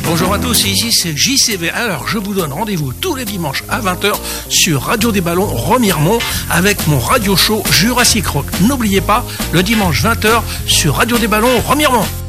Bonjour à tous, ici c'est JCV. Alors je vous donne rendez-vous tous les dimanches à 20h sur Radio des Ballons Remiremont avec mon radio show Jurassic Rock. N'oubliez pas, le dimanche 20h sur Radio des Ballons Remiremont.